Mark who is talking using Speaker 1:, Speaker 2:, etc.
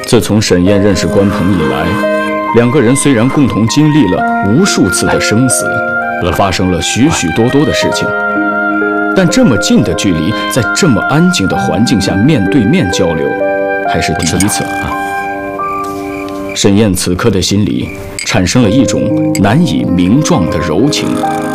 Speaker 1: 自从沈燕认识关鹏以来，两个人虽然共同经历了无数次的生死，发生了许许多多的事情，但这么近的距离，在这么安静的环境下面对面交流，还是第一次啊！沈燕此刻的心里产生了一种难以名状的柔情。